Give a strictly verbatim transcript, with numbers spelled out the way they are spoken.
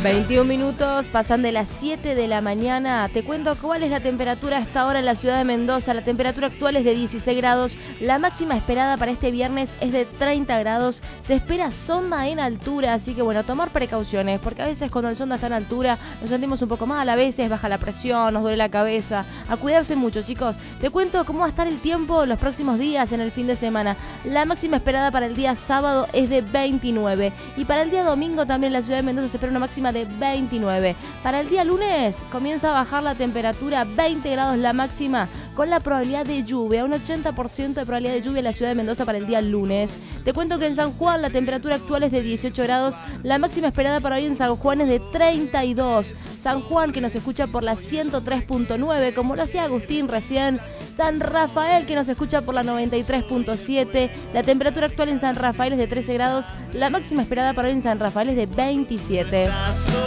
veintiún minutos, pasan de las siete de la mañana. Te cuento cuál es la temperatura a esta hora en la ciudad de Mendoza. La temperatura actual es de dieciséis grados. La máxima esperada para este viernes es de treinta grados. Se espera sonda en altura, así que bueno, tomar precauciones, porque a veces cuando el sonda está en altura nos sentimos un poco mal, a veces baja la presión, nos duele la cabeza. A cuidarse mucho, chicos. Te cuento cómo va a estar el tiempo los próximos días en el fin de semana. La máxima esperada para el día sábado es de veintinueve. Y para el día domingo también en la ciudad de Mendoza se espera una máxima de veintinueve. Para el día lunes comienza a bajar la temperatura, veinte grados la máxima, con la probabilidad de lluvia, un ochenta por ciento de probabilidad de lluvia en la ciudad de Mendoza para el día lunes. Te cuento que en San Juan la temperatura actual es de dieciocho grados, la máxima esperada para hoy en San Juan es de treinta y dos. San Juan, que nos escucha por la ciento tres punto nueve, como lo hacía Agustín recién. San Rafael, que nos escucha por la noventa y tres punto siete. La temperatura actual en San Rafael es de trece grados. La máxima esperada para hoy en San Rafael es de veintisiete.